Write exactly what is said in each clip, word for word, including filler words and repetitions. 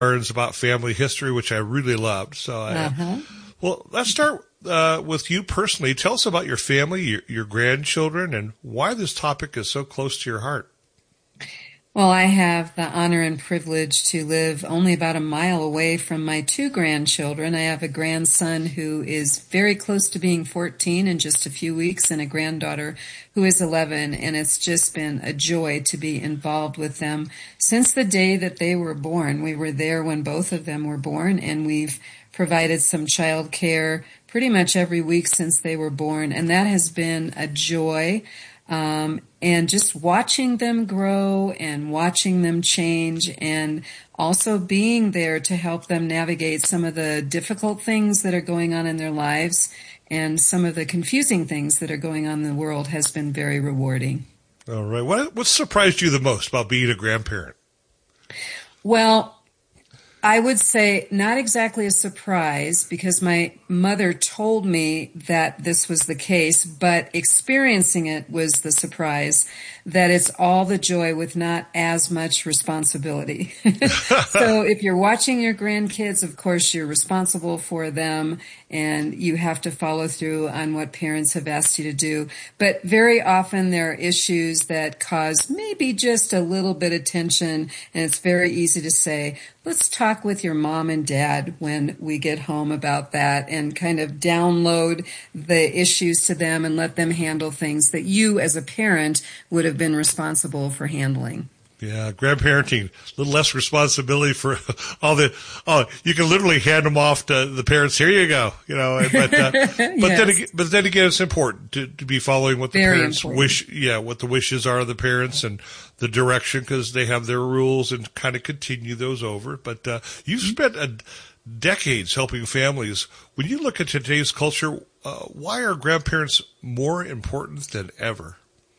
learns about family history, which I really loved. So, I, Uh-huh. well, let's start uh, with you personally. Tell us about your family, your, your grandchildren, and why this topic is so close to your heart. Well, I have the honor and privilege to live only about a mile away from my two grandchildren. I have a grandson who is very close to being fourteen in just a few weeks and a granddaughter who is eleven, and it's just been a joy to be involved with them since the day that they were born. We were there when both of them were born, and we've provided some child care pretty much every week since they were born, and that has been a joy. Um, and just watching them grow and watching them change and also being there to help them navigate some of the difficult things that are going on in their lives and some of the confusing things that are going on in the world has been very rewarding. All right. What, what surprised you the most about being a grandparent? Well, I would say not exactly a surprise because my mother told me that this was the case, but experiencing it was the surprise that it's all the joy with not as much responsibility. So if you're watching your grandkids, of course, you're responsible for them and you have to follow through on what parents have asked you to do. But very often there are issues that cause maybe just a little bit of tension, and it's very easy to say, let's talk with your mom and dad when we get home about that and kind of download the issues to them and let them handle things that you as a parent would have been responsible for handling. Yeah, grandparenting, a little less responsibility for all the, oh, you can literally hand them off to the parents. Here you go, you know, but, uh, but yes. then, again, but then again, it's important to, to be following what the Very parents important. wish, yeah, what the wishes are of the parents and the direction because they have their rules and kind of continue those over. But, uh, you've spent a, decades helping families. When you look at today's culture, uh, why are grandparents more important than ever?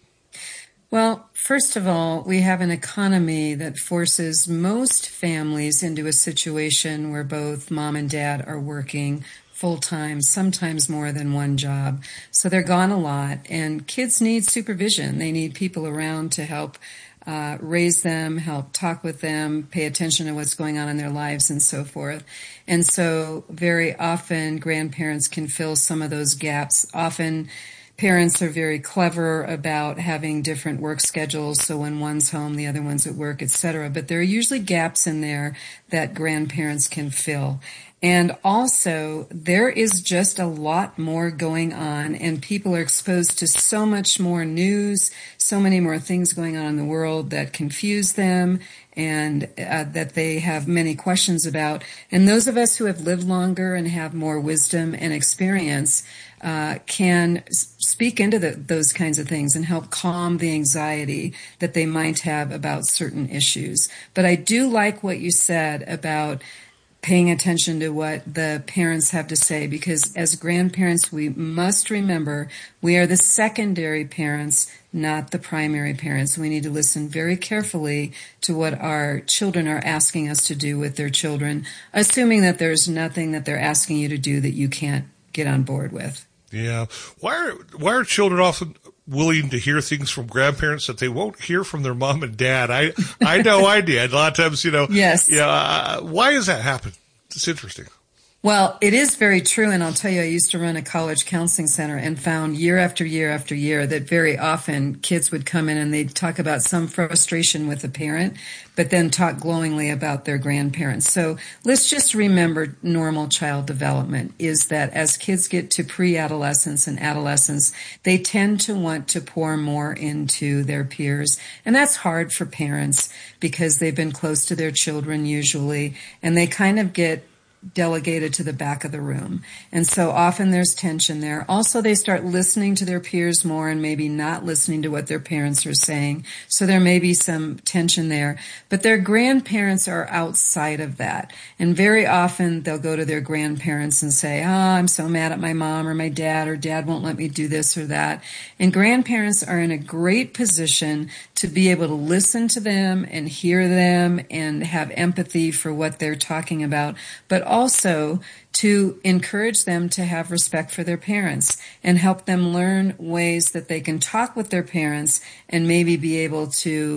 Well, first of all, we have an economy that forces most families into a situation where both mom and dad are working full-time, sometimes more than one job. So they're gone a lot, and kids need supervision. They need people around to help uh, raise them, help talk with them, pay attention to what's going on in their lives, and so forth. And so very often grandparents can fill some of those gaps. Often parents are very clever about having different work schedules, so when one's home, the other one's at work, et cetera. But there are usually gaps in there that grandparents can fill. And also, there is just a lot more going on, and people are exposed to so much more news, so many more things going on in the world that confuse them and uh, that they have many questions about. And those of us who have lived longer and have more wisdom and experience uh, can speak into the, those kinds of things and help calm the anxiety that they might have about certain issues. But I do like what you said about paying attention to what the parents have to say, because as grandparents, we must remember we are the secondary parents, not the primary parents. We need to listen very carefully to what our children are asking us to do with their children, assuming that there's nothing that they're asking you to do that you can't get on board with. Yeah. Why are, why are children often willing to hear things from grandparents that they won't hear from their mom and dad? I, I know I did. A lot of times, you know. Yes. Yeah. Uh, why does that happen? It's interesting. Well, it is very true, and I'll tell you, I used to run a college counseling center and found year after year after year that very often kids would come in and they'd talk about some frustration with a parent, but then talk glowingly about their grandparents. So let's just remember normal child development is that as kids get to pre-adolescence and adolescence, they tend to want to pour more into their peers, and that's hard for parents because they've been close to their children usually, and they kind of get delegated to the back of the room. And so often there's tension there. Also, they start listening to their peers more and maybe not listening to what their parents are saying. So there may be some tension there. But their grandparents are outside of that. And very often they'll go to their grandparents and say, oh, I'm so mad at my mom or my dad, or dad won't let me do this or that. And grandparents are in a great position to be able to listen to them and hear them and have empathy for what they're talking about, but also to encourage them to have respect for their parents and help them learn ways that they can talk with their parents and maybe be able to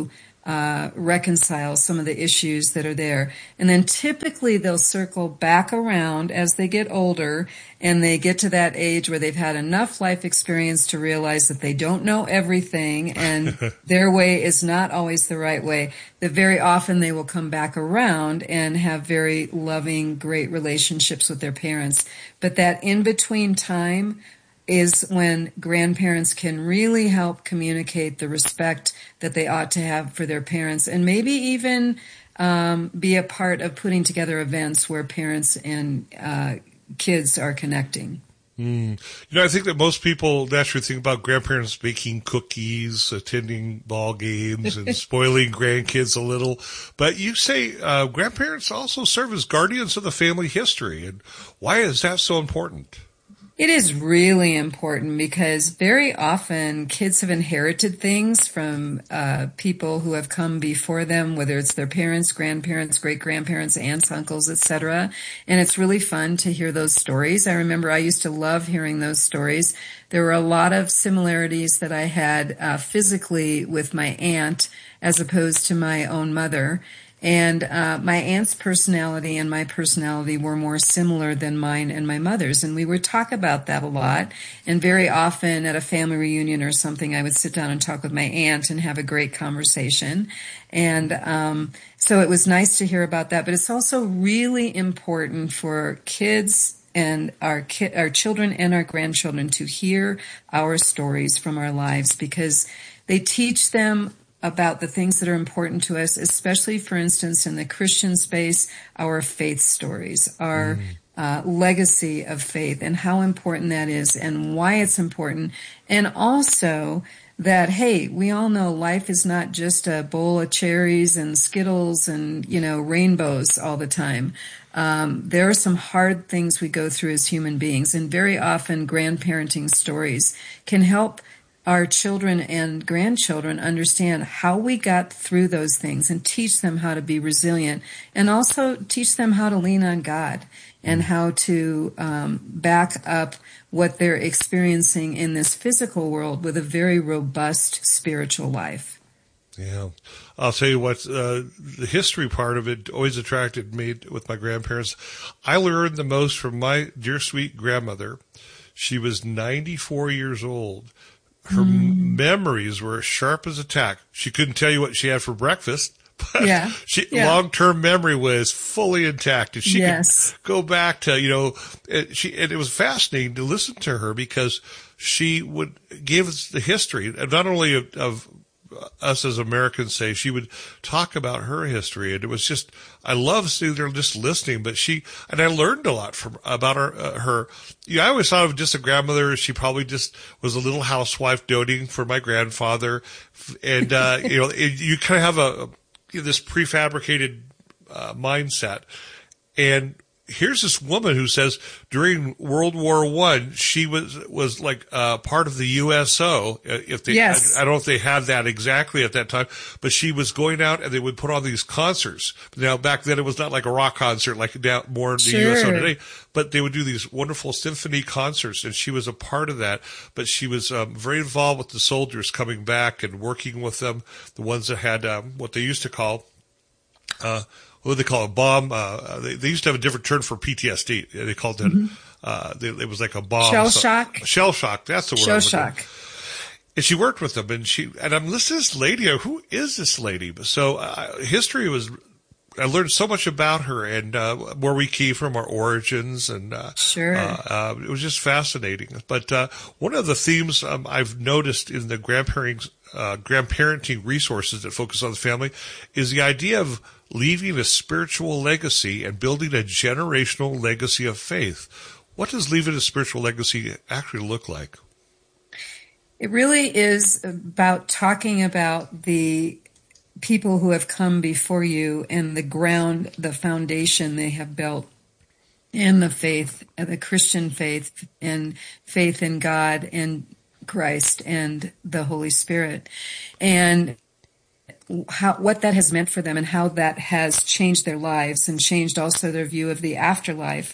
uh, reconcile some of the issues that are there. And then typically they'll circle back around as they get older and they get to that age where they've had enough life experience to realize that they don't know everything and their way is not always the right way. That very often they will come back around and have very loving, great relationships with their parents. But that in-between time is when grandparents can really help communicate the respect that they ought to have for their parents and maybe even um, be a part of putting together events where parents and uh, kids are connecting. Mm. You know, I think that most people naturally think about grandparents baking cookies, attending ball games, and spoiling grandkids a little. But you say uh, grandparents also serve as guardians of the family history. And why is that so important? It is really important because very often kids have inherited things from uh, people who have come before them, whether it's their parents, grandparents, great-grandparents, aunts, uncles, et cetera. And it's really fun to hear those stories. I remember I used to love hearing those stories. There were a lot of similarities that I had uh, physically with my aunt as opposed to my own mother. And uh, my aunt's personality and my personality were more similar than mine and my mother's. And we would talk about that a lot. And very often at a family reunion or something, I would sit down and talk with my aunt and have a great conversation. And um, so it was nice to hear about that. But it's also really important for kids and our ki- our children and our grandchildren to hear our stories from our lives because they teach them about the things that are important to us, especially, for instance, in the Christian space, our faith stories, our mm. uh, legacy of faith and how important that is and why it's important. And also that, hey, we all know life is not just a bowl of cherries and Skittles and, you know, rainbows all the time. Um, there are some hard things we go through as human beings, and very often grandparenting stories can help our children and grandchildren understand how we got through those things and teach them how to be resilient and also teach them how to lean on God and how to um, back up what they're experiencing in this physical world with a very robust spiritual life. Yeah. I'll tell you what, uh, the history part of it always attracted me with my grandparents. I learned the most from my dear sweet grandmother. She was ninety-four years old. Her mm. memories were as sharp as a tack. She couldn't tell you what she had for breakfast, but yeah. she, yeah. long-term memory was fully intact. And she yes. could go back to, you know, it, she, and it was fascinating to listen to her because she would give us the history, not only of, of us as Americans say, she would talk about her history. And it was just, I love sitting there just listening, but she, and I learned a lot from, about her, uh, her, you know, I always thought of just a grandmother. She probably just was a little housewife doting for my grandfather. And, uh, you know, it, you kind of have a, you know, this prefabricated, uh, mindset. And here's this woman who says during World War One, she was, was like, uh, part of the U S O. If they, yes. I, I don't know if they had that exactly at that time, but she was going out and they would put on these concerts. Now, back then it was not like a rock concert like now more in the sure. U S O today, but they would do these wonderful symphony concerts and she was a part of that. But she was, um, very involved with the soldiers coming back and working with them, the ones that had, um, what they used to call, uh, what do they call it? Bomb. Uh, they, they used to have a different term for P T S D. They called it, mm-hmm. uh, they, it was like a bomb. Shell so, shock. Shell shock. That's the word. Shell shock. And she worked with them and she, and I'm listening to this lady. Who is this lady? So, uh, history was, I learned so much about her and, uh, where we came from, our origins and, uh, sure. uh, uh, it was just fascinating. But, uh, one of the themes, um, I've noticed in the grandparenting, uh, grandparenting resources that focus on the family is the idea of leaving a spiritual legacy and building a generational legacy of faith. What does leaving a spiritual legacy actually look like? It really is about talking about the people who have come before you and the ground, the foundation they have built in the faith, the Christian faith and faith in God and Christ and the Holy Spirit. And how, what that has meant for them and how that has changed their lives and changed also their view of the afterlife.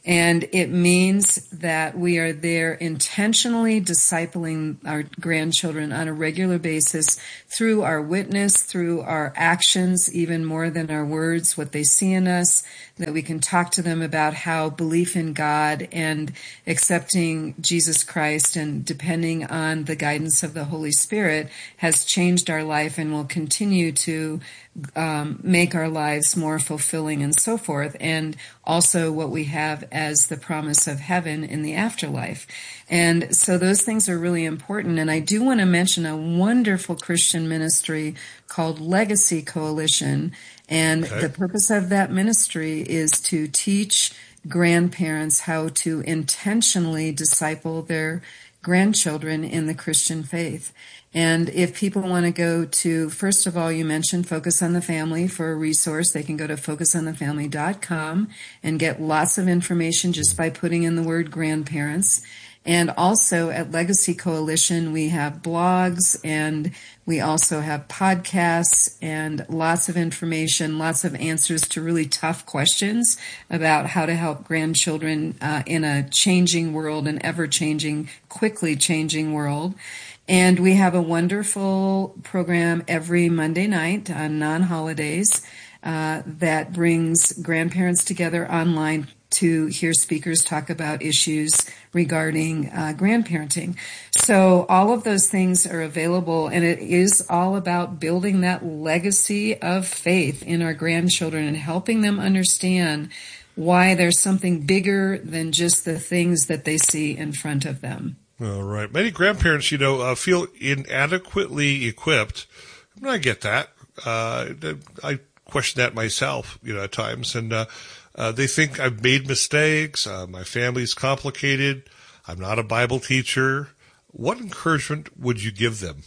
And it means that we are there intentionally discipling our grandchildren on a regular basis through our witness, through our actions, even more than our words, what they see in us, that we can talk to them about how belief in God and accepting Jesus Christ and depending on the guidance of the Holy Spirit has changed our life and will continue to um, make our lives more fulfilling and so forth. And also what we have as the promise of heaven in the afterlife. And so those things are really important. And I do want to mention a wonderful Christian ministry called Legacy Coalition. And Okay. the purpose of that ministry is to teach grandparents how to intentionally disciple their grandchildren in the Christian faith. And if people want to go to, first of all, you mentioned Focus on the Family for a resource. They can go to focus on the family dot com and get lots of information just by putting in the word grandparents. And also at Legacy Coalition, we have blogs and we also have podcasts and lots of information, lots of answers to really tough questions about how to help grandchildren uh, in a changing world, an ever-changing, quickly changing world. And we have a wonderful program every Monday night on non-holidays uh, that brings grandparents together online to hear speakers talk about issues regarding uh, grandparenting. So all of those things are available, and it is all about building that legacy of faith in our grandchildren and helping them understand why there's something bigger than just the things that they see in front of them. All right. Many grandparents, you know, uh, feel inadequately equipped. And I get that. Uh, I question that myself, you know, at times. And uh, uh, they think I've made mistakes. Uh, my family's complicated. I'm not a Bible teacher. What encouragement would you give them?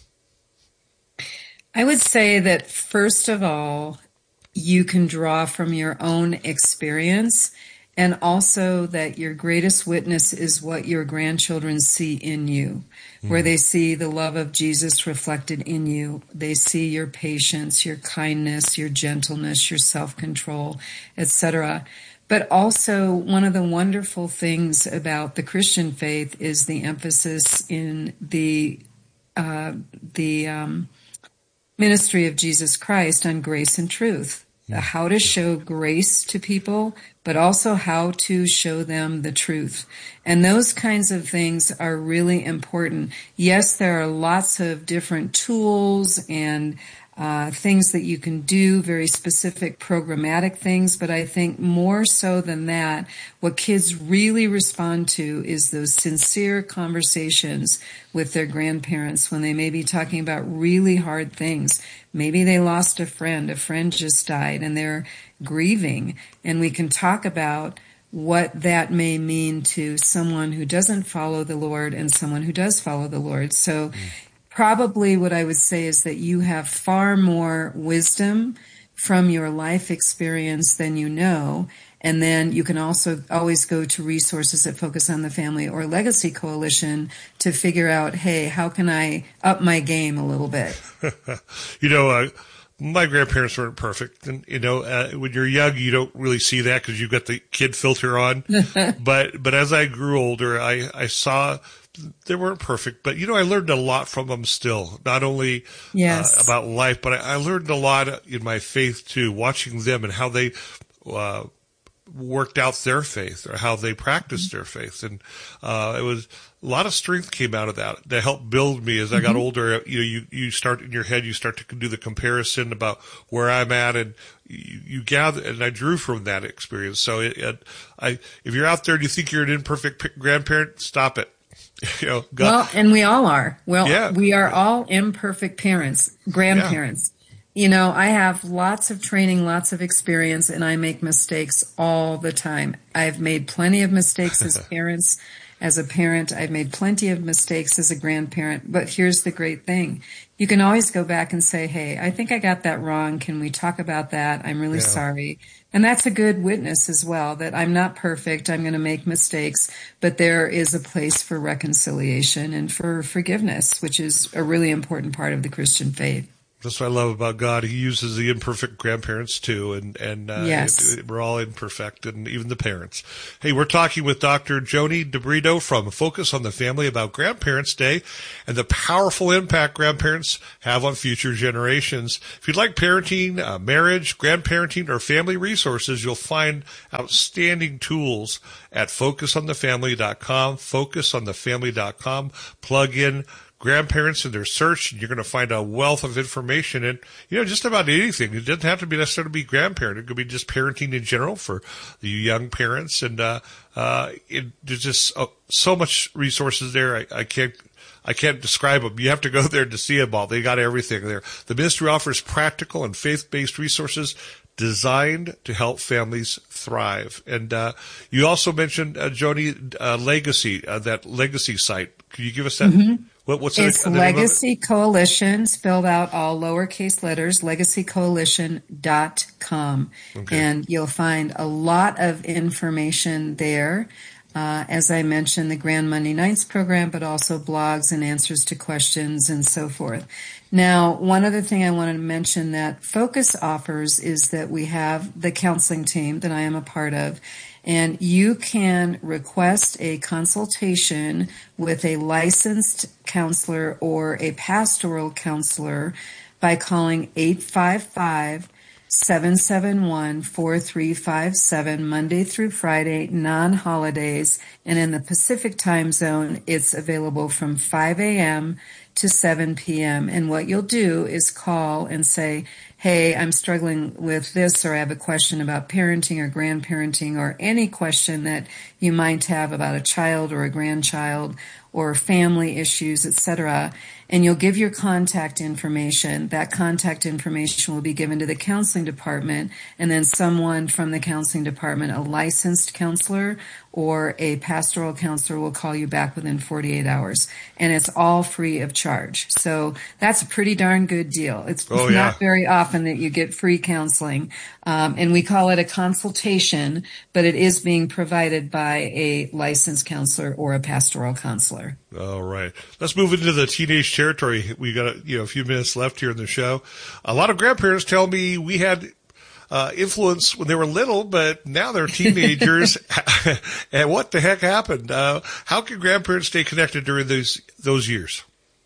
I would say that, first of all, you can draw from your own experience, and also that your greatest witness is what your grandchildren see in you, mm. where they see the love of Jesus reflected in you. They see your patience, your kindness, your gentleness, your self-control, et cetera. But also, one of the wonderful things about the Christian faith is the emphasis in the uh, the um, ministry of Jesus Christ on grace and truth. How to show grace to people, but also how to show them the truth. And those kinds of things are really important. Yes, there are lots of different tools and uh, things that you can do, very specific programmatic things, but I think more so than that, what kids really respond to is those sincere conversations with their grandparents when they may be talking about really hard things. Maybe they lost a friend, a friend just died, and they're grieving, and we can talk about what that may mean to someone who doesn't follow the Lord and someone who does follow the Lord. So probably what I would say is that you have far more wisdom from your life experience than you know. And then you can also always go to resources that Focus on the Family or Legacy Coalition to figure out, hey, how can I up my game a little bit? you know, uh, my grandparents weren't perfect. And, you know, uh, when you're young, you don't really see that because you've got the kid filter on. but but as I grew older, I, I saw they weren't perfect. But, you know, I learned a lot from them still, not only yes. uh, about life, but I, I learned a lot in my faith, too, watching them and how they uh worked out their faith or how they practiced their faith. And, uh, it was a lot of strength came out of that to help build me as I got mm-hmm. older. You know, you, you start in your head, you start to do the comparison about where I'm at and you, you gather, and I drew from that experience. So it, it, I, if you're out there and you think you're an imperfect grandparent, stop it. you know, God. Well, and we all are. Well, yeah. we are all imperfect parents, grandparents. Yeah. You know, I have lots of training, lots of experience, and I make mistakes all the time. I've made plenty of mistakes as parents. As a parent, I've made plenty of mistakes as a grandparent. But here's the great thing. You can always go back and say, hey, I think I got that wrong. Can we talk about that? I'm really yeah. sorry. And that's a good witness as well, that I'm not perfect. I'm going to make mistakes. But there is a place for reconciliation and for forgiveness, which is a really important part of the Christian faith. That's what I love about God. He uses the imperfect grandparents too, and and uh, Yes. it, it, we're all imperfect, and even the parents. Hey, we're talking with Doctor Joni DeBrito from Focus on the Family about Grandparents' Day and the powerful impact grandparents have on future generations. If you'd like parenting, uh, marriage, grandparenting, or family resources, you'll find outstanding tools at focus on the family dot com. focus on the family dot com. Plug in grandparents in their search, and you're going to find a wealth of information and, you know, just about anything. It doesn't have to be necessarily be grandparent. It could be just parenting in general for the young parents. And, uh, uh, it, there's just uh, so much resources there. I, I can't, I can't describe them. You have to go there to see them all. They got everything there. The ministry offers practical and faith-based resources designed to help families thrive. And, uh, you also mentioned, uh, Joni, uh, Legacy, uh, that Legacy site. Can you give us that? Mm-hmm. What, what's it's the, the Legacy Coalition, spelled out all lowercase letters, legacy coalition dot com. Okay. And you'll find a lot of information there. Uh, as I mentioned, the Grand Monday Nights program, but also blogs and answers to questions and so forth. Now, one other thing I wanted to mention that Focus offers is that we have the counseling team that I am a part of, and you can request a consultation with a licensed counselor or a pastoral counselor by calling eight five five, seven seven one, four three five seven Monday through Friday, non-holidays. And in the Pacific time zone, it's available from five a.m. to seven p.m. And what you'll do is call and say, hey, I'm struggling with this, or I have a question about parenting or grandparenting, or any question that you might have about a child or a grandchild or family issues, et cetera. And you'll give your contact information. That contact information will be given to the counseling department, and then someone from the counseling department, a licensed counselor or a pastoral counselor, will call you back within forty-eight hours. And it's all free of charge. So that's a pretty darn good deal. It's Oh, yeah. not very often that you get free counseling. Um, and we call it a consultation, but it is being provided by a licensed counselor or a pastoral counselor. All right. Let's move into the teenage territory. We got a, you know, a few minutes left here in the show. A lot of grandparents tell me we had uh, influence when they were little, but now they're teenagers. And what the heck happened? Uh, how can grandparents stay connected during those those years?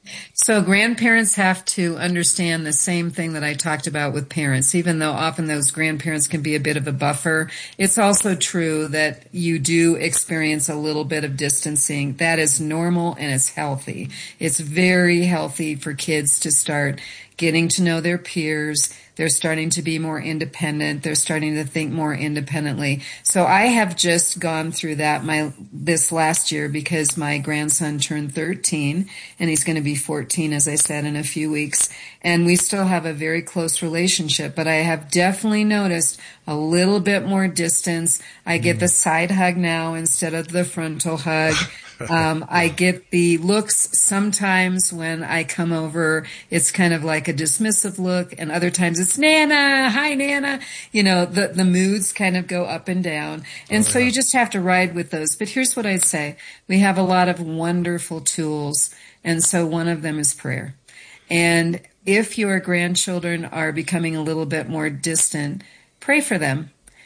So grandparents have to understand the same thing that I talked about with parents, even though often those grandparents can be a bit of a buffer. It's also true that you do experience a little bit of distancing. That is normal and it's healthy. It's very healthy for kids to start getting to know their peers. They're starting to be more independent. They're starting to think more independently. So I have just gone through that my this last year because my grandson turned thirteen and he's going to be fourteen, as I said, in a few weeks. And we still have a very close relationship, but I have definitely noticed a little bit more distance. I get the side hug now instead of the frontal hug. Um, I get the looks sometimes when I come over. It's kind of like a dismissive look, and other times it's Nana, hi Nana. You know, the, the moods kind of go up and down. And oh, so yeah. You just have to ride with those. But here's what I'd say. We have a lot of wonderful tools, and so one of them is prayer. And if your grandchildren are becoming a little bit more distant, pray for them.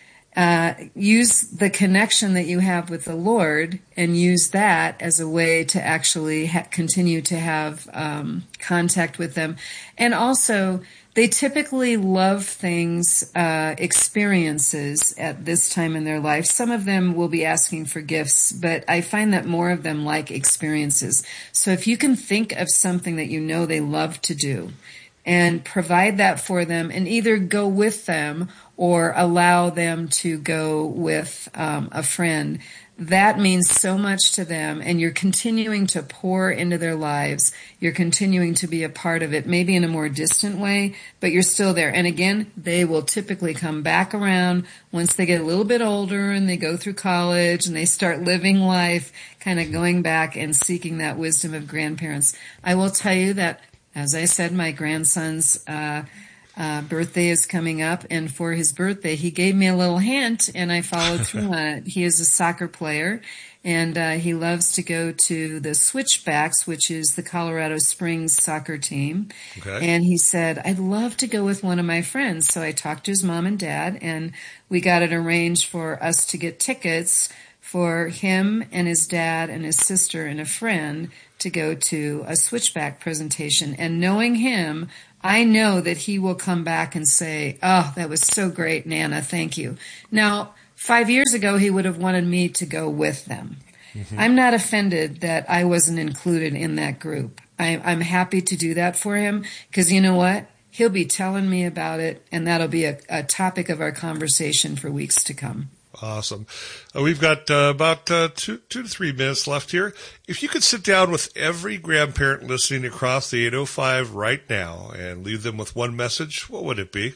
Uh, use the connection that you have with the Lord and use that as a way to actually ha- continue to have um, contact with them. And also, they typically love things, uh, experiences at this time in their life. Some of them will be asking for gifts, but I find that more of them like experiences. So if you can think of something that you know they love to do and provide that for them, and either go with them or allow them to go with um, a friend, that means so much to them, and you're continuing to pour into their lives. You're continuing to be a part of it, maybe in a more distant way, but you're still there. And again, they will typically come back around once they get a little bit older and they go through college and they start living life, kind of going back and seeking that wisdom of grandparents. I will tell you that, as I said, my grandsons, uh, uh, birthday is coming up, and for his birthday, he gave me a little hint, and I followed through on it. He is a soccer player, and uh, he loves to go to the Switchbacks, which is the Colorado Springs soccer team. Okay. And he said, I'd love to go with one of my friends. So I talked to his mom and dad, and we got it arranged for us to get tickets for him and his dad and his sister and a friend to go to a Switchback presentation. And knowing him, I know that he will come back and say, oh, that was so great, Nana, thank you. Now, five years ago, he would have wanted me to go with them. Mm-hmm. I'm not offended that I wasn't included in that group. I, I'm happy to do that for him because you know what? He'll be telling me about it, and that'll be a, a topic of our conversation for weeks to come. Awesome. Uh, we've got uh, about uh, two, two to three minutes left here. If you could sit down with every grandparent listening across the eight oh five right now and leave them with one message, what would it be?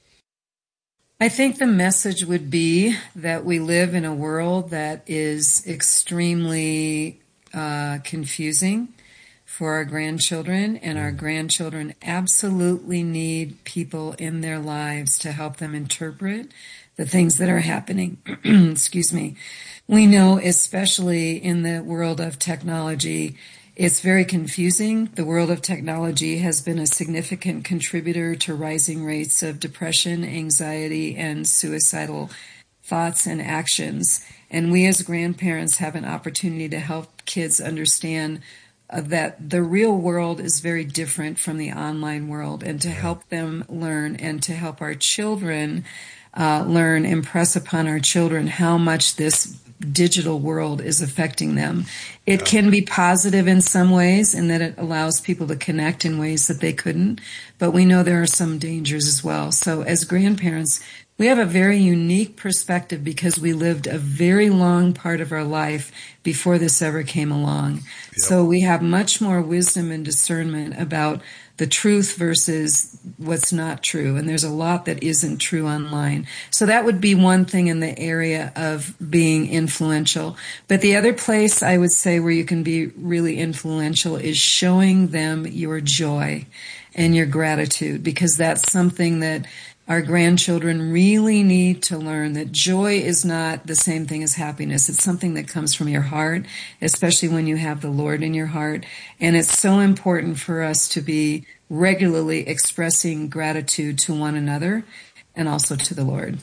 I think the message would be that we live in a world that is extremely uh, confusing for our grandchildren, and our grandchildren absolutely need people in their lives to help them interpret the things that are happening. Excuse me. We know, especially in the world of technology, it's very confusing. The world of technology has been a significant contributor to rising rates of depression, anxiety, and suicidal thoughts and actions. And we as grandparents have an opportunity to help kids understand uh, that the real world is very different from the online world, and to help them learn and to help our children uh, learn, impress upon our children how much this digital world is affecting them. It yeah. can be positive in some ways in that it allows people to connect in ways that they couldn't, but we know there are some dangers as well. So as grandparents, we have a very unique perspective because we lived a very long part of our life before this ever came along. Yep. So we have much more wisdom and discernment about the truth versus what's not true. And there's a lot that isn't true online. So that would be one thing in the area of being influential. But the other place I would say where you can be really influential is showing them your joy and your gratitude, because that's something that our grandchildren really need to learn, that joy is not the same thing as happiness. It's something that comes from your heart, especially when you have the Lord in your heart. And it's so important for us to be regularly expressing gratitude to one another and also to the Lord.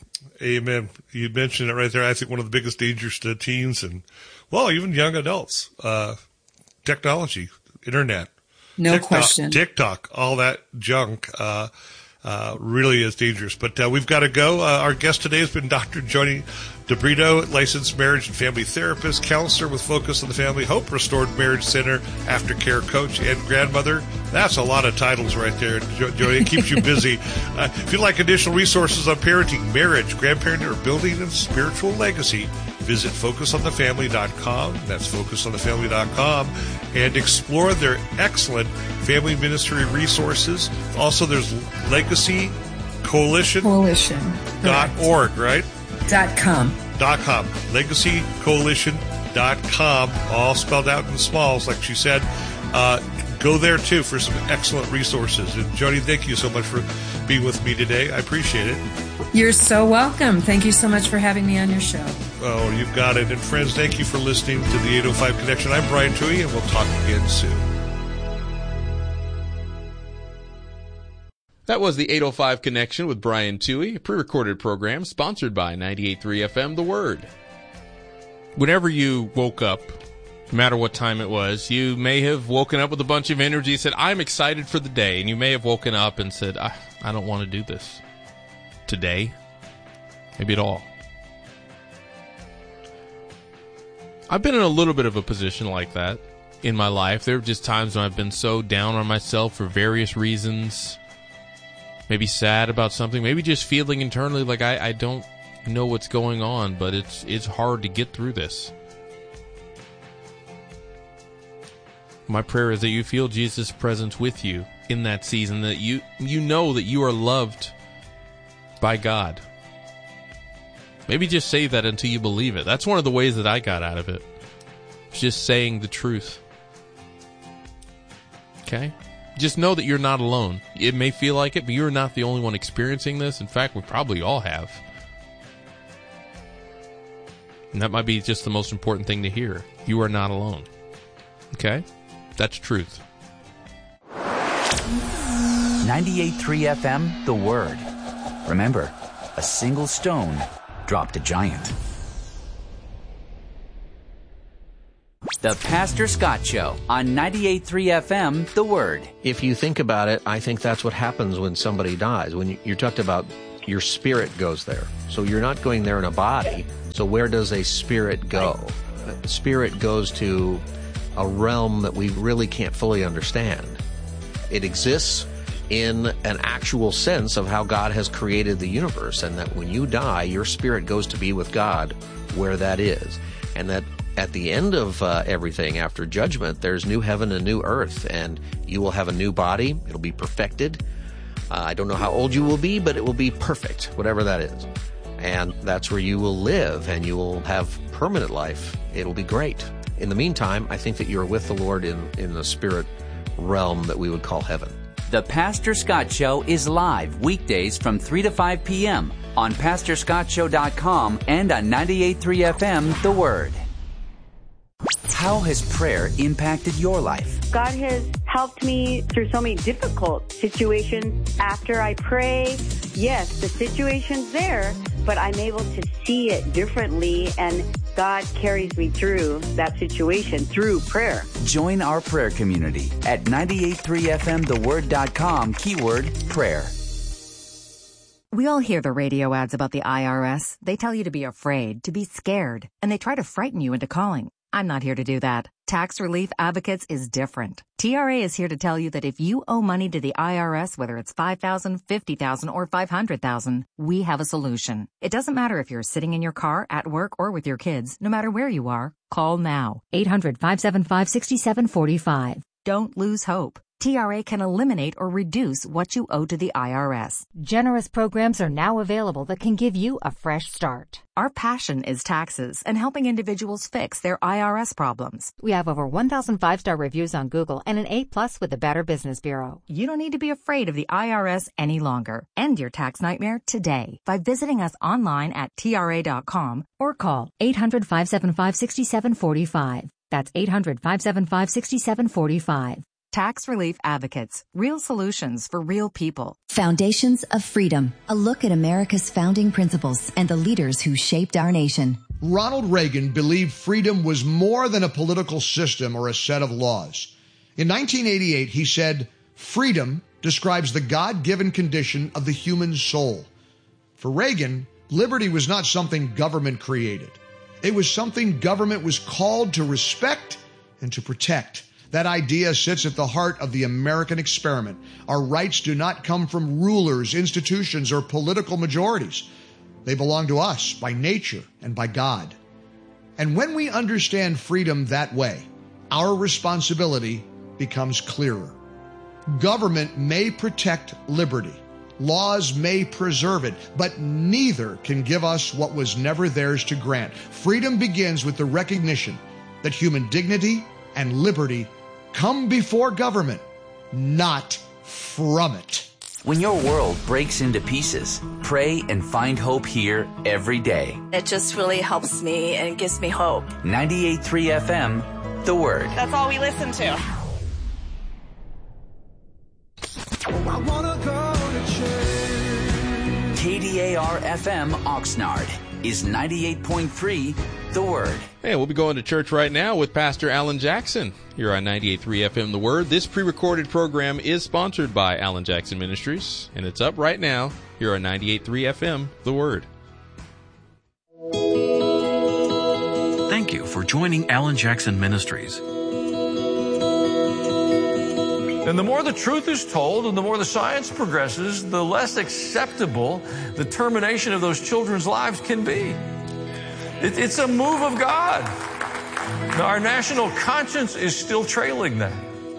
Amen. You mentioned it right there. I think one of the biggest dangers to teens and, well, even young adults, uh, technology, internet. No TikTok, question. TikTok, all that junk, uh, Uh, really is dangerous. But uh, we've got to go. Uh, our guest today has been Doctor Joni DeBrito, licensed marriage and family therapist, counselor with Focus on the Family, Hope Restored Marriage Center, aftercare coach, and grandmother. That's a lot of titles right there, jo- Joni. It keeps you busy. Uh, if you'd like additional resources on parenting, marriage, grandparenting, or building a spiritual legacy, visit focus on the family dot com. That's focus on the family dot com. And explore their excellent family ministry resources. Also, there's Legacy Coalition. Coalition. Dot org, right? Dot com. Dot com. Legacy Coalition dot com. All spelled out in smalls, like she said. Uh, go there, too, for some excellent resources. And, Joni, thank you so much for being with me today. I appreciate it. You're so welcome. Thank you so much for having me on your show. Oh, you've got it. And friends, thank you for listening to the eight oh five Connection. I'm Brian Toohey, and we'll talk again soon. That was the eight oh five Connection with Brian Toohey, a pre-recorded program sponsored by ninety-eight point three F M The Word. Whenever you woke up, no matter what time it was, you may have woken up with a bunch of energy and said, I'm excited for the day. And you may have woken up and said, I, I don't want to do this today, maybe at all. I've been in a little bit of a position like that in my life. There are just times when I've been so down on myself for various reasons, maybe sad about something, maybe just feeling internally like I, I don't know what's going on, but it's it's hard to get through this. My prayer is that you feel Jesus' presence with you in that season, that you you know that you are loved by God. Maybe just say that until you believe it. That's one of the ways that I got out of it. It's just saying the truth. Okay? just know that you're not alone. It may feel like it, but you're not the only one experiencing this. In fact, we probably all have. And that might be just the most important thing to hear. You are not alone. Okay? That's truth. ninety-eight point three F M, The Word. Remember, a single stone dropped a giant. The Pastor Scott Show on ninety-eight point three F M, The Word. If you think about it, I think that's what happens when somebody dies. When you, you talked about your spirit goes there. So you're not going there in a body. So where does a spirit go? A spirit goes to a realm that we really can't fully understand. It exists in an actual sense of how God has created the universe, and that when you die, your spirit goes to be with God where that is. And that at the end of uh, everything, after judgment, there's new heaven and new earth, and you will have a new body. It'll be perfected. Uh, I don't know how old you will be, but it will be perfect, whatever that is. And that's where you will live, and you will have permanent life. It'll be great. In the meantime, I think that you're with the Lord in, in the spirit realm that we would call heaven. The Pastor Scott Show is live weekdays from three to five p.m. on pastor scott show dot com and on ninety-eight point three F M, The Word. How has prayer impacted your life? God has helped me through so many difficult situations. After I pray, yes, the situation's there, but I'm able to see it differently, and God carries me through that situation through prayer. Join our prayer community at ninety-eight point three F M the word dot com, keyword prayer. We all hear the radio ads about the I R S. They tell you to be afraid, to be scared, and they try to frighten you into calling. I'm not here to do that. Tax Relief Advocates is different. T R A is here to tell you that if you owe money to the I R S, whether it's five thousand dollars, fifty thousand dollars, or five hundred thousand dollars, we have a solution. It doesn't matter if you're sitting in your car, at work, or with your kids. No matter where you are, call now. eight hundred, five seven five, six seven four five. Don't lose hope. T R A can eliminate or reduce what you owe to the I R S. Generous programs are now available that can give you a fresh start. Our passion is taxes and helping individuals fix their I R S problems. We have over one thousand five-star reviews on Google and an A plus with the Better Business Bureau. You don't need to be afraid of the I R S any longer. End your tax nightmare today by visiting us online at T R A dot com or call eight hundred, five seven five, six seven four five. That's eight hundred, five seven five, six seven four five. Tax Relief Advocates. Real solutions for real people. Foundations of Freedom. A look at America's founding principles and the leaders who shaped our nation. Ronald Reagan believed freedom was more than a political system or a set of laws. In nineteen eighty-eight, he said, "Freedom describes the God-given condition of the human soul." For Reagan, liberty was not something government created. It was something government was called to respect and to protect. That idea sits at the heart of the American experiment. Our rights do not come from rulers, institutions, or political majorities. They belong to us by nature and by God. And when we understand freedom that way, our responsibility becomes clearer. Government may protect liberty. Laws may preserve it, but neither can give us what was never theirs to grant. Freedom begins with the recognition that human dignity and liberty come before government, not from it. When your world breaks into pieces, pray and find hope here every day. It just really helps me and gives me hope. ninety-eight point three F M, The Word. That's all we listen to. I wanna go to church. K D A R F M Oxnard is ninety-eight point three The Word. Hey, we'll be going to church right now with Pastor Alan Jackson here on ninety-eight point three F M The Word. This pre-recorded program is sponsored by Alan Jackson Ministries, and it's up right now here on ninety-eight point three F M The Word. Thank you for joining Alan Jackson Ministries. And the more the truth is told and the more the science progresses, the less acceptable the termination of those children's lives can be. It, it's a move of God. Now, our national conscience is still trailing that.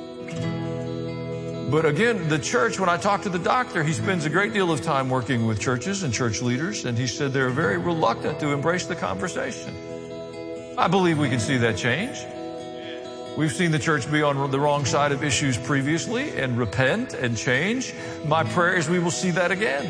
But again, the church, when I talk to the doctor, he spends a great deal of time working with churches and church leaders, and he said they're very reluctant to embrace the conversation. I believe we can see that change. We've seen the church be on the wrong side of issues previously and repent and change. My prayer is we will see that again.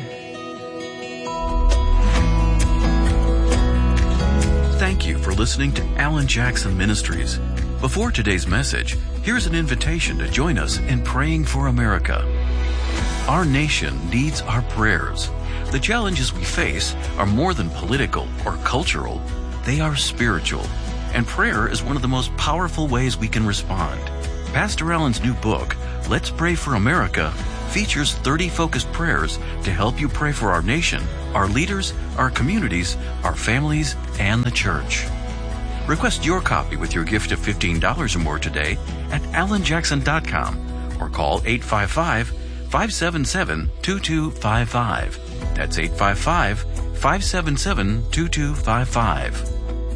Thank you for listening to Alan Jackson Ministries. Before today's message, here's an invitation to join us in praying for America. Our nation needs our prayers. The challenges we face are more than political or cultural. They are spiritual. And prayer is one of the most powerful ways we can respond. Pastor Alan's new book, Let's Pray for America, features thirty focused prayers to help you pray for our nation, our leaders, our communities, our families, and the church. Request your copy with your gift of fifteen dollars or more today at alan jackson dot com or call eight five five, five seven seven, two two five five. That's eight five five, five seven seven, two two five five.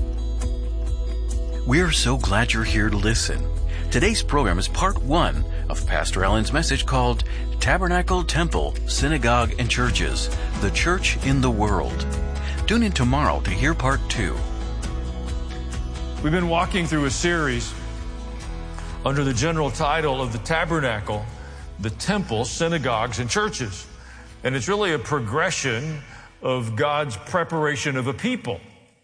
We're so glad you're here to listen. Today's program is part one of Pastor Alan's message called Tabernacle, Temple, Synagogue, and Churches, the Church in the World. Tune in tomorrow to hear part two. We've been walking through a series under the general title of the Tabernacle, the Temple, Synagogues, and Churches. And it's really a progression of God's preparation of a people.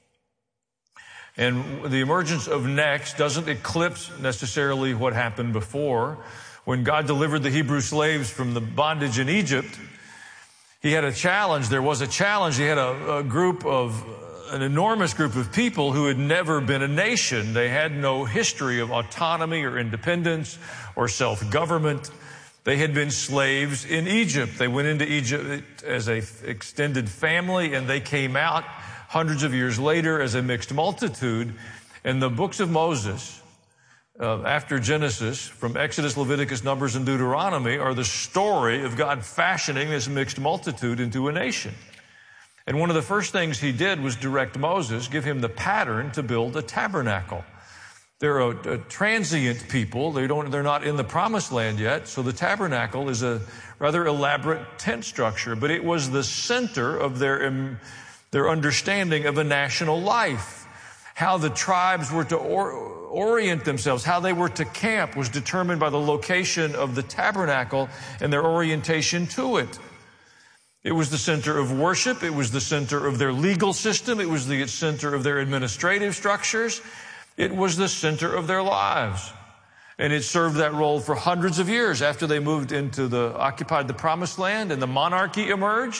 And the emergence of next doesn't eclipse necessarily what happened before. When God delivered the Hebrew slaves from the bondage in Egypt, he had a challenge. There was a challenge. He had a, a group of, an enormous group of people who had never been a nation. They had no history of autonomy or independence or self-government. They had been slaves in Egypt. They went into Egypt as an extended family, and they came out hundreds of years later as a mixed multitude. And the books of Moses, uh, after Genesis, from Exodus, Leviticus, Numbers, and Deuteronomy, are the story of God fashioning this mixed multitude into a nation. And one of the first things he did was direct Moses, give him the pattern to build a tabernacle. They're a, a transient people. They don't, they're not in the promised land yet. So the tabernacle is a rather elaborate tent structure, but it was the center of their um, their understanding of a national life. How the tribes were to or, orient themselves, how they were to camp was determined by the location of the tabernacle and their orientation to it. It was the center of worship. It was the center of their legal system. It was the center of their administrative structures. It was the center of their lives. And it served that role for hundreds of years after they moved into the, occupied the promised land and the monarchy emerged.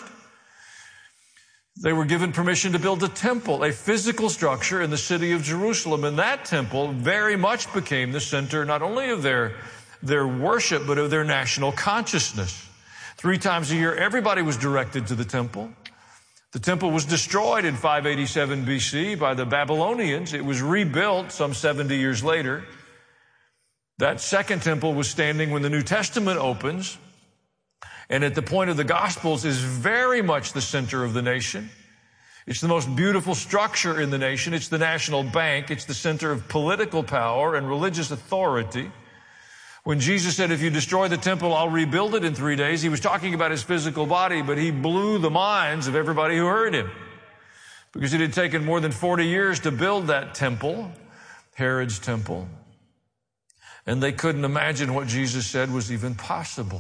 They were given permission to build a temple, a physical structure in the city of Jerusalem. And that temple very much became the center not only of their, their worship, but of their national consciousness. Three times a year, everybody was directed to the temple. The temple was destroyed in five eighty-seven B C by the Babylonians. It was rebuilt some seventy years later. That second temple was standing when the New Testament opens. And at the point of the Gospels is very much the center of the nation. It's the most beautiful structure in the nation. It's the national bank. It's the center of political power and religious authority. When Jesus said, if you destroy the temple, I'll rebuild it in three days, he was talking about his physical body, but he blew the minds of everybody who heard him. Because it had taken more than forty years to build that temple, Herod's temple. And they couldn't imagine what Jesus said was even possible.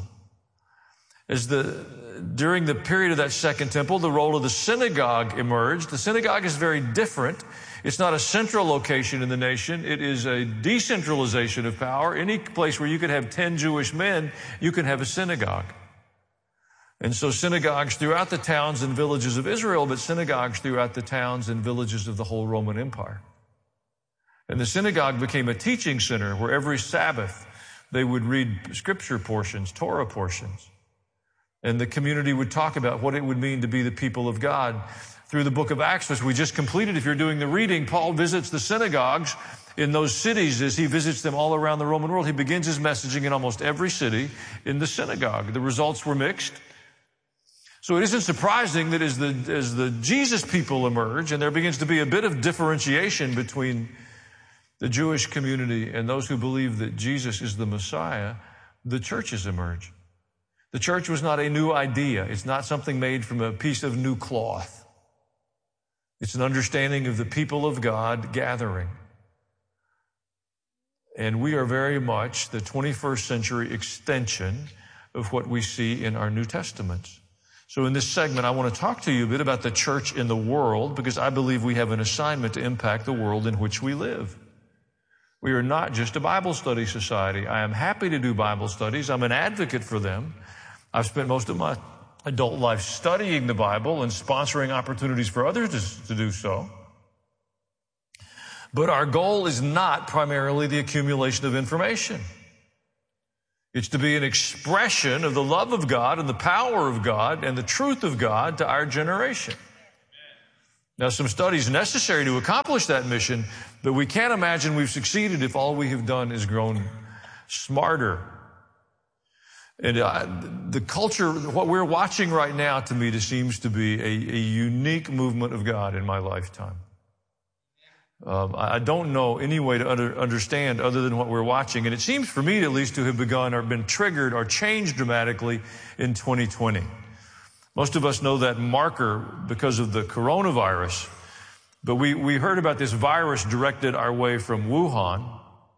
As the, during the period of that second temple, the role of the synagogue emerged. The synagogue is very different. It's not a central location in the nation. It is a decentralization of power. Any place where you could have ten Jewish men, you can have a synagogue. And so synagogues throughout the towns and villages of Israel, but synagogues throughout the towns and villages of the whole Roman Empire. And the synagogue became a teaching center where every Sabbath they would read scripture portions, Torah portions. And the community would talk about what it would mean to be the people of God. Through the book of Acts, which we just completed, if you're doing the reading, Paul visits the synagogues in those cities as he visits them all around the Roman world. He begins his messaging in almost every city in the synagogue. The results were mixed. So it isn't surprising that as the, as the Jesus people emerge, and there begins to be a bit of differentiation between the Jewish community and those who believe that Jesus is the Messiah, the churches emerge. The church was not a new idea. It's not something made from a piece of new cloth. It's an understanding of the people of God gathering. And we are very much the twenty-first century extension of what we see in our New Testaments. So in this segment, I want to talk to you a bit about the church in the world, because I believe we have an assignment to impact the world in which we live. We are not just a Bible study society. I am happy to do Bible studies. I'm an advocate for them. I've spent most of my adult life studying the Bible and sponsoring opportunities for others to, to do so. But our goal is not primarily the accumulation of information. It's to be an expression of the love of God and the power of God and the truth of God to our generation. Now, some studies necessary to accomplish that mission, but we can't imagine we've succeeded if all we have done is grown smarter. And uh, the culture, what we're watching right now, to me, just seems to be a, a unique movement of God in my lifetime. Um, I don't know any way to under, understand other than what we're watching. And it seems for me at least to have begun or been triggered or changed dramatically in twenty twenty. Most of us know that marker because of the coronavirus. But we, we heard about this virus directed our way from Wuhan.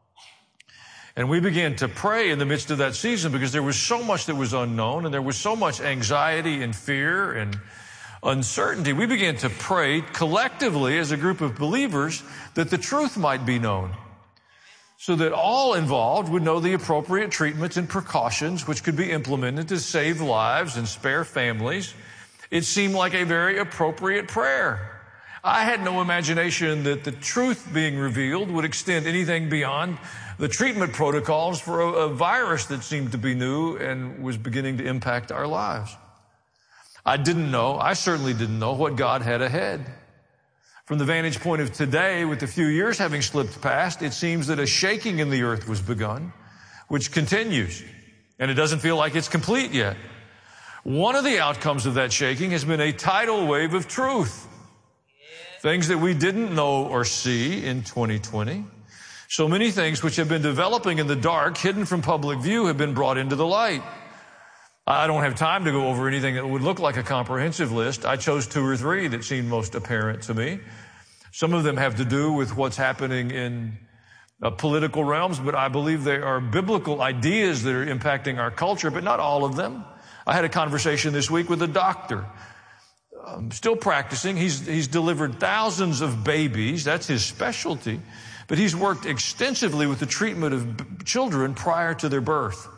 And we began to pray in the midst of that season because there was so much that was unknown and there was so much anxiety and fear and uncertainty. We began to pray collectively as a group of believers that the truth might be known, so that all involved would know the appropriate treatments and precautions which could be implemented to save lives and spare families. It seemed like a very appropriate prayer. I had no imagination that the truth being revealed would extend anything beyond the treatment protocols for a, a virus that seemed to be new and was beginning to impact our lives. I didn't know, I certainly didn't know what God had ahead. From the vantage point of today, with a few years having slipped past, it seems that a shaking in the earth was begun, which continues, and it doesn't feel like it's complete yet. One of the outcomes of that shaking has been a tidal wave of truth. Things that we didn't know or see in twenty twenty. So many things which have been developing in the dark, hidden from public view, have been brought into the light. I don't have time to go over anything that would look like a comprehensive list. I chose two or three that seemed most apparent to me. Some of them have to do with what's happening in uh, political realms, but I believe they are biblical ideas that are impacting our culture, but not all of them. I had a conversation this week with a doctor. Um, still practicing. He's, he's delivered thousands of babies. That's his specialty. But he's worked extensively with the treatment of b- children prior to their birth.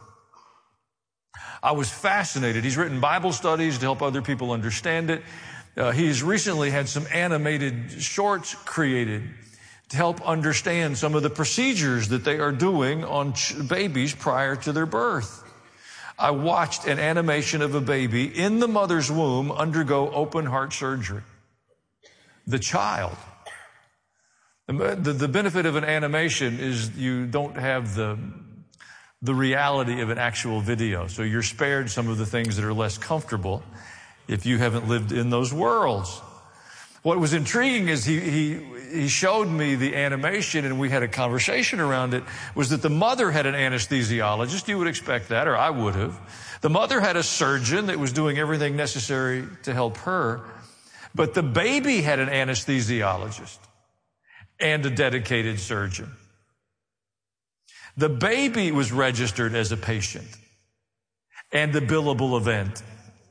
I was fascinated. He's written Bible studies to help other people understand it. Uh, he's recently had some animated shorts created to help understand some of the procedures that they are doing on ch- babies prior to their birth. I watched an animation of a baby in the mother's womb undergo open heart surgery. The child. The, the, the benefit of an animation is you don't have the the reality of an actual video. So you're spared some of the things that are less comfortable if you haven't lived in those worlds. What was intriguing is he, he, he showed me the animation and we had a conversation around it, was that the mother had an anesthesiologist. You would expect that, or I would have. The mother had a surgeon that was doing everything necessary to help her. But the baby had an anesthesiologist and a dedicated surgeon. The baby was registered as a patient and a billable event,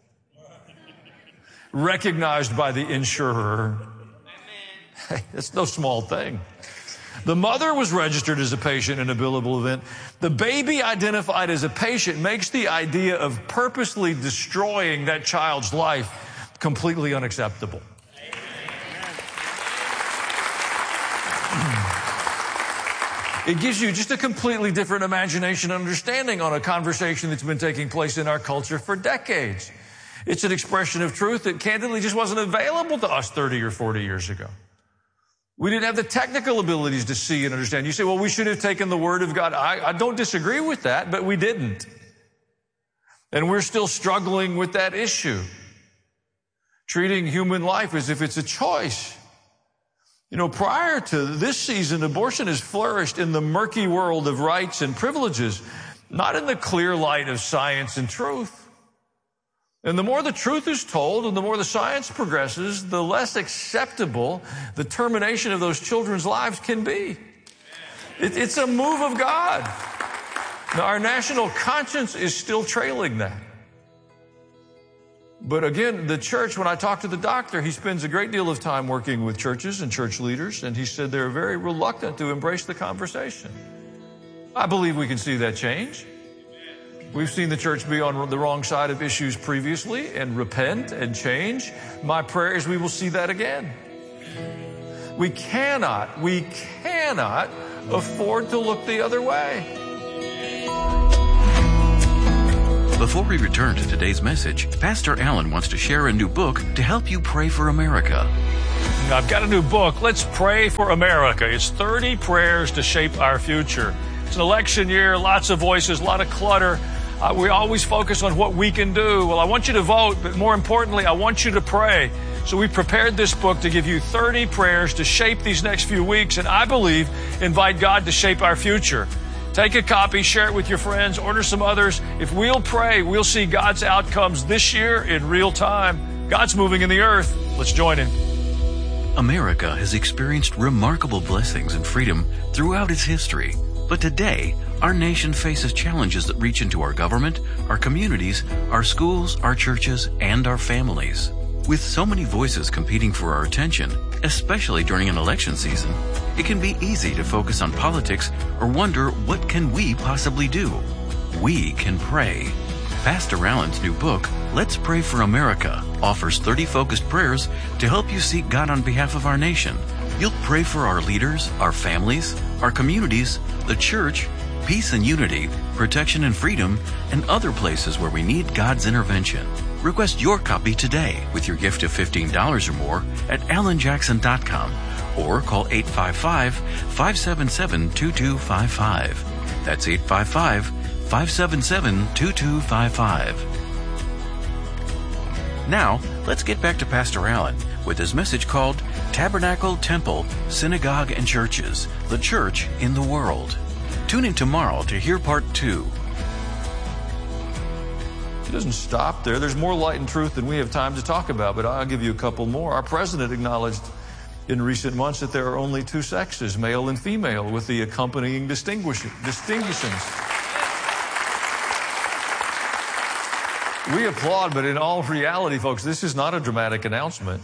recognized by the insurer. Hey, that's no small thing. The mother was registered as a patient and a billable event. The baby identified as a patient makes the idea of purposely destroying that child's life completely unacceptable. It gives you just a completely different imagination and understanding on a conversation that's been taking place in our culture for decades. It's an expression of truth that candidly just wasn't available to us thirty or forty years ago. We didn't have the technical abilities to see and understand. You say, well, we should have taken the Word of God. I, I don't disagree with that, but we didn't. And we're still struggling with that issue. Treating human life as if it's a choice. You know, prior to this season, abortion has flourished in the murky world of rights and privileges, not in the clear light of science and truth. And the more the truth is told and the more the science progresses, the less acceptable the termination of those children's lives can be. It, it's a move of God. Now, our national conscience is still trailing that. But again, the church, when I talk to the doctor, he spends a great deal of time working with churches and church leaders, and he said they're very reluctant to embrace the conversation. I believe we can see that change. We've seen the church be on the wrong side of issues previously and repent and change. My prayer is we will see that again. We cannot, we cannot afford to look the other way. Before we return to today's message, Pastor Allen wants to share a new book to help you pray for America. I've got a new book, Let's Pray for America. It's thirty prayers to shape our future. It's an election year, lots of voices, a lot of clutter. Uh, we always focus on what we can do. Well, I want you to vote, but more importantly, I want you to pray. So we prepared this book to give you thirty prayers to shape these next few weeks, and I believe invite God to shape our future. Take a copy, share it with your friends, order some others. If we'll pray, we'll see God's outcomes this year in real time. God's moving in the earth. Let's join Him. America has experienced remarkable blessings and freedom throughout its history. But today, our nation faces challenges that reach into our government, our communities, our schools, our churches, and our families. With so many voices competing for our attention, especially during an election season, it can be easy to focus on politics or wonder, what can we possibly do? We can pray. Pastor Allen's new book, Let's Pray for America, offers thirty focused prayers to help you seek God on behalf of our nation. You'll pray for our leaders, our families, our communities, the church, peace and unity, protection and freedom, and other places where we need God's intervention. Request your copy today with your gift of fifteen dollars or more at alan jackson dot com or call eight five five, five seven seven, two two five five. That's eight five five, five seven seven, two two five five. Now, let's get back to Pastor Allen with his message called Tabernacle, Temple, Synagogue, and Churches, the Church in the World. Tune in tomorrow to hear part two. It doesn't stop there. There's more light and truth than we have time to talk about, but I'll give you a couple more. Our president acknowledged in recent months that there are only two sexes, male and female, with the accompanying distinguishings. We applaud, but in all reality, folks, this is not a dramatic announcement.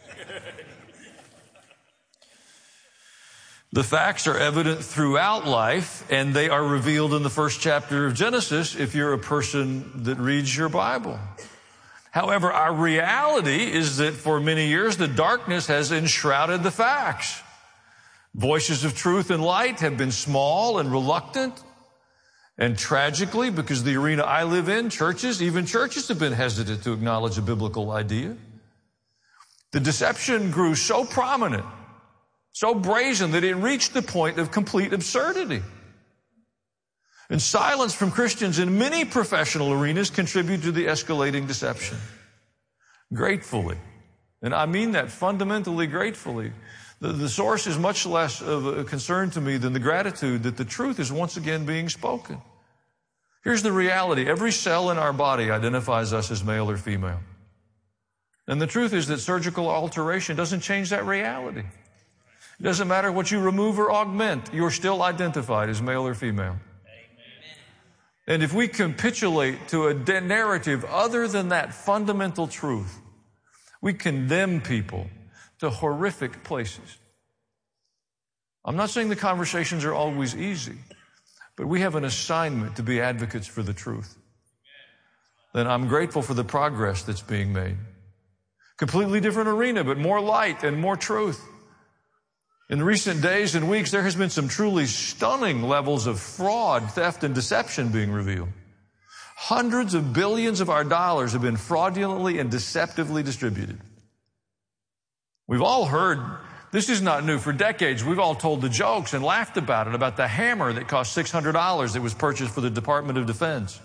The facts are evident throughout life, and they are revealed in the first chapter of Genesis if you're a person that reads your Bible. However, our reality is that for many years, the darkness has enshrouded the facts. Voices of truth and light have been small and reluctant. And tragically, because the arena I live in, churches, even churches have been hesitant to acknowledge a biblical idea. The deception grew so prominent, so brazen, that it reached the point of complete absurdity. And silence from Christians in many professional arenas contribute to the escalating deception. Gratefully, and I mean that fundamentally gratefully, the, the source is much less of a concern to me than the gratitude that the truth is once again being spoken. Here's the reality. Every cell in our body identifies us as male or female. And the truth is that surgical alteration doesn't change that reality. It doesn't matter what you remove or augment, you're still identified as male or female. And if we capitulate to a narrative other than that fundamental truth, we condemn people to horrific places. I'm not saying the conversations are always easy, but we have an assignment to be advocates for the truth. And I'm grateful for the progress that's being made. Completely different arena, but more light and more truth. In recent days and weeks, there has been some truly stunning levels of fraud, theft, and deception being revealed. Hundreds of billions of our dollars have been fraudulently and deceptively distributed. We've all heard, this is not new. For decades, we've all told the jokes and laughed about it, about the hammer that cost six hundred dollars that was purchased for the Department of Defense.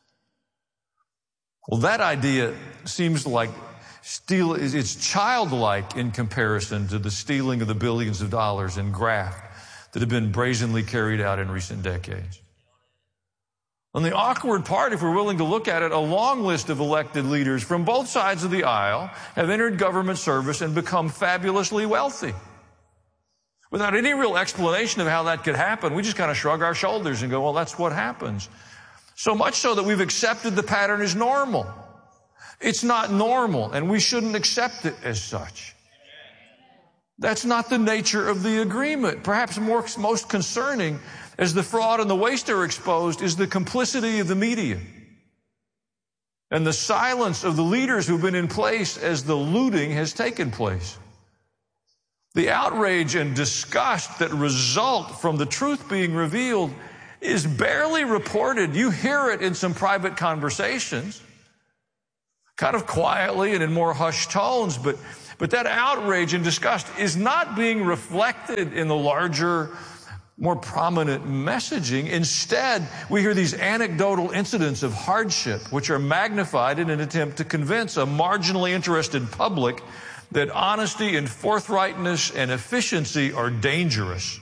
Well, that idea seems like Steal is it's childlike in comparison to the stealing of the billions of dollars in graft that have been brazenly carried out in recent decades. On the awkward part, if we're willing to look at it, a long list of elected leaders from both sides of the aisle have entered government service and become fabulously wealthy. Without any real explanation of how that could happen, we just kind of shrug our shoulders and go, well, that's what happens. So much so that we've accepted the pattern as normal. It's not normal, and we shouldn't accept it as such. That's not the nature of the agreement. Perhaps more, most concerning, as the fraud and the waste are exposed, is the complicity of the media and the silence of the leaders who've been in place as the looting has taken place. The outrage and disgust that result from the truth being revealed is barely reported. You hear it in some private conversations, kind of quietly and in more hushed tones, but, but that outrage and disgust is not being reflected in the larger, more prominent messaging. Instead, we hear these anecdotal incidents of hardship, which are magnified in an attempt to convince a marginally interested public that honesty and forthrightness and efficiency are dangerous.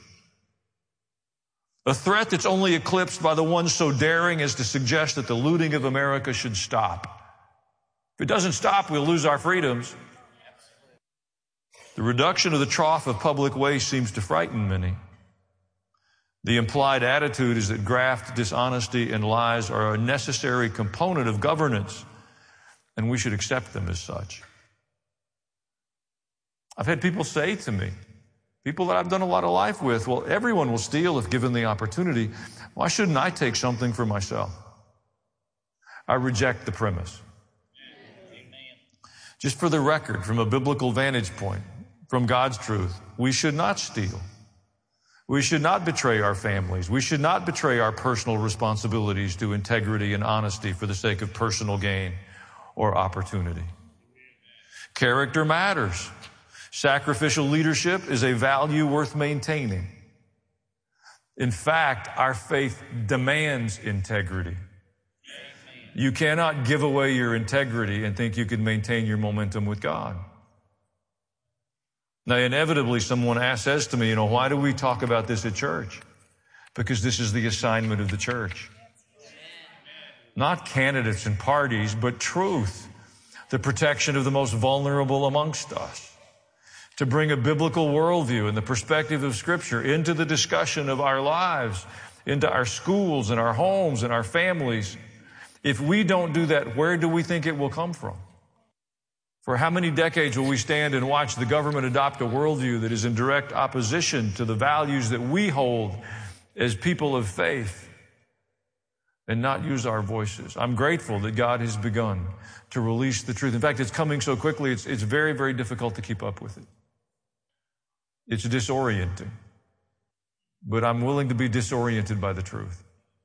A threat that's only eclipsed by the one so daring as to suggest that the looting of America should stop. If it doesn't stop, we'll lose our freedoms. The reduction of the trough of public waste seems to frighten many. The implied attitude is that graft, dishonesty, and lies are a necessary component of governance, and we should accept them as such. I've had people say to me, people that I've done a lot of life with, well, everyone will steal if given the opportunity. Why shouldn't I take something for myself? I reject the premise. Just for the record, from a biblical vantage point, from God's truth, we should not steal. We should not betray our families. We should not betray our personal responsibilities to integrity and honesty for the sake of personal gain or opportunity. Character matters. Sacrificial leadership is a value worth maintaining. In fact, our faith demands integrity. You cannot give away your integrity and think you can maintain your momentum with God. Now, inevitably, someone asks, says to me, you know, why do we talk about this at church? Because this is the assignment of the church. Not candidates and parties, but truth. The protection of the most vulnerable amongst us. To bring a biblical worldview and the perspective of Scripture into the discussion of our lives, into our schools and our homes and our families. If we don't do that, where do we think it will come from? For how many decades will we stand and watch the government adopt a worldview that is in direct opposition to the values that we hold as people of faith and not use our voices? I'm grateful that God has begun to release the truth. In fact, it's coming so quickly, it's, it's very, very difficult to keep up with it. It's disorienting. But I'm willing to be disoriented by the truth.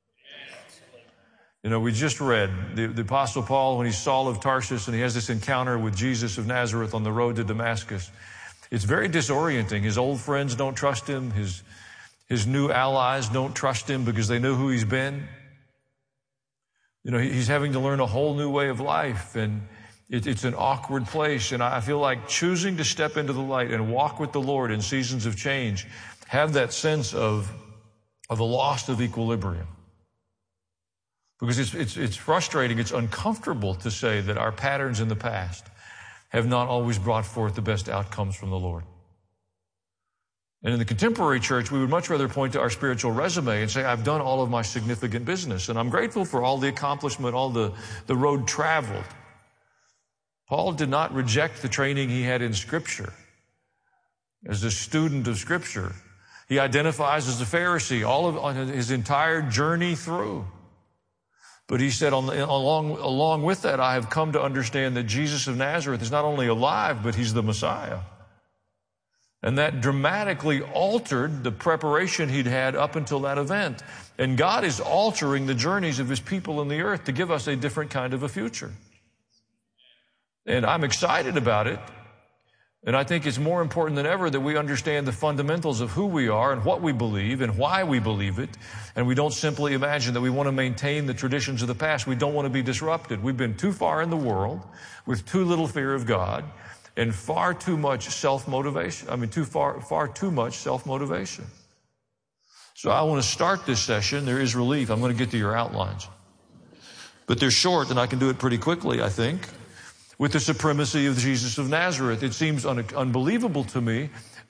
You know, we just read the, the Apostle Paul when he's Saul of Tarsus and he has this encounter with Jesus of Nazareth on the road to Damascus. It's very disorienting. His old friends don't trust him. His, his new allies don't trust him because they know who he's been. You know, he's having to learn a whole new way of life, and it, it's an awkward place. And I feel like choosing to step into the light and walk with the Lord in seasons of change, have that sense of, of the loss of equilibrium. Because it's, it's, it's frustrating, it's uncomfortable to say that our patterns in the past have not always brought forth the best outcomes from the Lord. And in the contemporary church, we would much rather point to our spiritual resume and say, I've done all of my significant business, and I'm grateful for all the accomplishment, all the, the road traveled. Paul did not reject the training he had in Scripture. As a student of Scripture, he identifies as a Pharisee all of his entire journey through. But he said, along, along with that, I have come to understand that Jesus of Nazareth is not only alive, but he's the Messiah. And that dramatically altered the preparation he'd had up until that event. And God is altering the journeys of his people in the earth to give us a different kind of a future. And I'm excited about it. And I think it's more important than ever that we understand the fundamentals of who we are and what we believe and why we believe it. And we don't simply imagine that we want to maintain the traditions of the past. We don't want to be disrupted. We've been too far in the world with too little fear of God and far too much self-motivation. I mean, too far, far too much self-motivation. So I want to start this session. There is relief. I'm going to get to your outlines. But they're short, and I can do it pretty quickly, I think. With the supremacy of Jesus of Nazareth. It seems un- unbelievable to me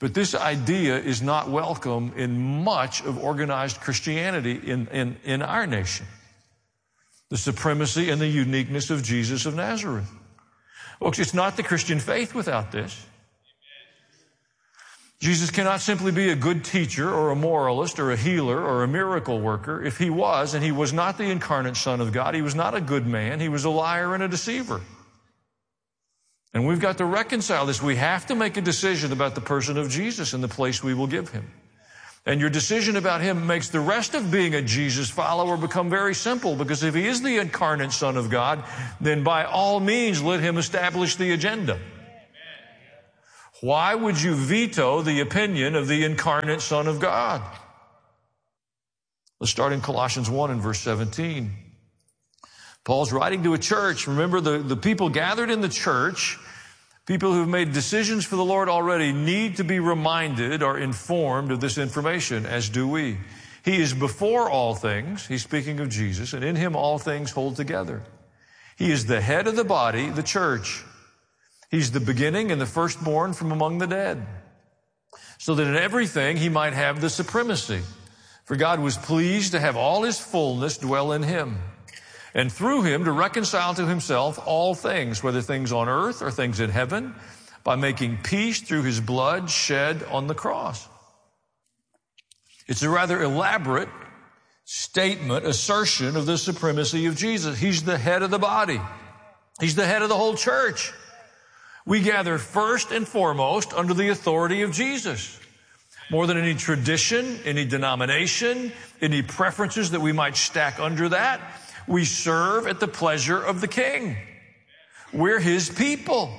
But this idea is not welcome in much of organized Christianity in, in, in our nation. The supremacy and the uniqueness of Jesus of Nazareth. Folks, it's not the Christian faith without this. Jesus cannot simply be a good teacher or a moralist or a healer or a miracle worker. If he was, and he was not the incarnate Son of God, he was not a good man, he was a liar and a deceiver. And we've got to reconcile this. We have to make a decision about the person of Jesus and the place we will give him. And your decision about him makes the rest of being a Jesus follower become very simple, because if he is the incarnate Son of God, then by all means let him establish the agenda. Why would you veto the opinion of the incarnate Son of God? Let's start in Colossians one and verse seventeen. Paul's writing to a church. Remember, the, the people gathered in the church, people who've made decisions for the Lord already, need to be reminded or informed of this information, as do we. He is before all things. He's speaking of Jesus, and in him all things hold together. He is the head of the body, the church. He's the beginning and the firstborn from among the dead, so that in everything he might have the supremacy. For God was pleased to have all his fullness dwell in him, and through him to reconcile to himself all things, whether things on earth or things in heaven, by making peace through his blood shed on the cross. It's a rather elaborate statement, assertion of the supremacy of Jesus. He's the head of the body. He's the head of the whole church. We gather first and foremost under the authority of Jesus. More than any tradition, any denomination, any preferences that we might stack under that, we serve at the pleasure of the King. We're his people.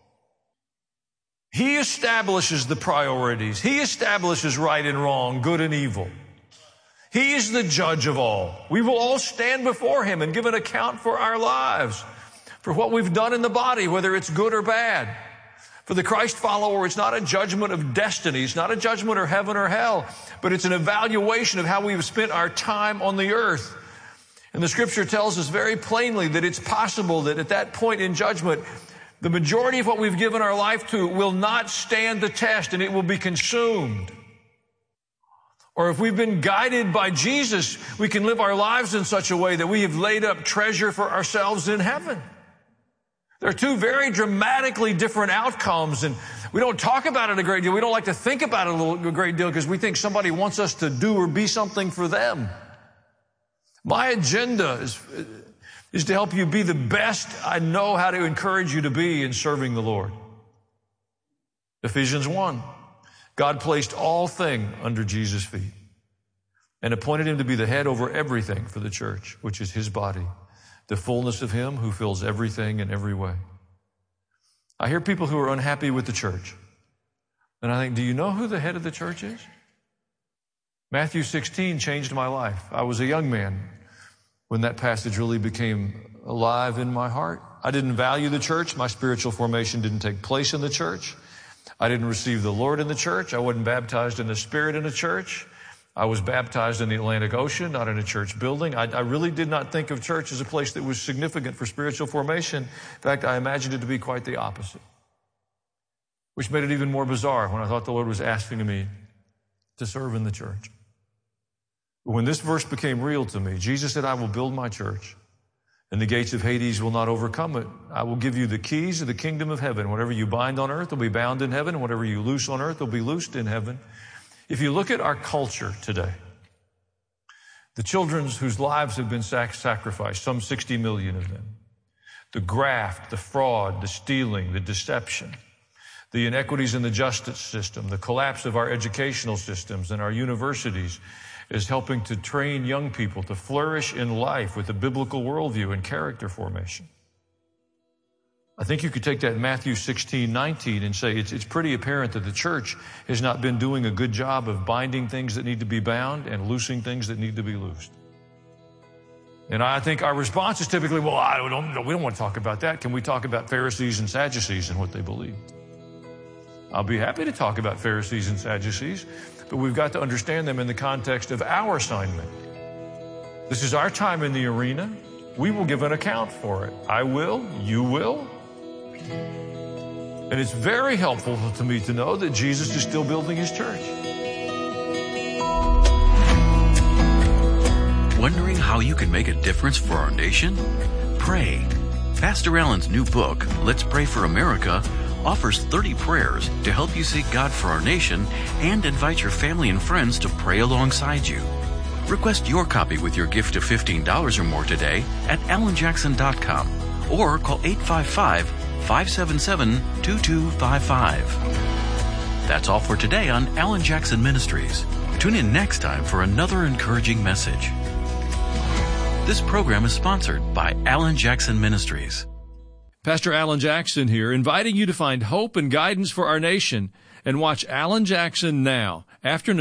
He establishes the priorities. He establishes right and wrong, good and evil. He is the judge of all. We will all stand before him and give an account for our lives, for what we've done in the body, whether it's good or bad. For the Christ follower, it's not a judgment of destiny. It's not a judgment of heaven or hell, but it's an evaluation of how we've spent our time on the earth. And the scripture tells us very plainly that it's possible that at that point in judgment, the majority of what we've given our life to will not stand the test and it will be consumed. Or if we've been guided by Jesus, we can live our lives in such a way that we have laid up treasure for ourselves in heaven. There are two very dramatically different outcomes, and we don't talk about it a great deal. We don't like to think about it a, little, a great deal because we think somebody wants us to do or be something for them. My agenda is, is to help you be the best I know how to encourage you to be in serving the Lord. Ephesians one, God placed all things under Jesus' feet and appointed him to be the head over everything for the church, which is his body, the fullness of him who fills everything in every way. I hear people who are unhappy with the church, and I think, do you know who the head of the church is? Matthew sixteen changed my life. I was a young man when that passage really became alive in my heart. I didn't value the church. My spiritual formation didn't take place in the church. I didn't receive the Lord in the church. I wasn't baptized in the Spirit in the church. I was baptized in the Atlantic Ocean, not in a church building. I, I really did not think of church as a place that was significant for spiritual formation. In fact, I imagined it to be quite the opposite, which made it even more bizarre when I thought the Lord was asking me to serve in the church. When this verse became real to me, Jesus said, I will build my church, and the gates of Hades will not overcome it. I will give you the keys of the kingdom of heaven. Whatever you bind on earth will be bound in heaven. Whatever you loose on earth will be loosed in heaven. If you look at our culture today, the children whose lives have been sac- sacrificed, some sixty million of them, the graft, the fraud, the stealing, the deception, the inequities in the justice system, the collapse of our educational systems and our universities is helping to train young people to flourish in life with a biblical worldview and character formation. I think you could take that Matthew sixteen, nineteen and say it's, it's pretty apparent that the church has not been doing a good job of binding things that need to be bound and loosing things that need to be loosed. And I think our response is typically, well, I don't, we don't want to talk about that. Can we talk about Pharisees and Sadducees and what they believed? I'll be happy to talk about Pharisees and Sadducees, but we've got to understand them in the context of our assignment. This is our time in the arena. We will give an account for it. I will, you will. And it's very helpful to me to know that Jesus is still building his church. Wondering how you can make a difference for our nation? Pray. Pastor Allen's new book, Let's Pray for America, offers thirty prayers to help you seek God for our nation and invite your family and friends to pray alongside you. Request your copy with your gift of fifteen dollars or more today at alan jackson dot com or call eight five five, five seven seven, two two five five. That's all for today on Alan Jackson Ministries. Tune in next time for another encouraging message. This program is sponsored by Alan Jackson Ministries. Pastor Alan Jackson here, inviting you to find hope and guidance for our nation and watch Alan Jackson Now, afternoon.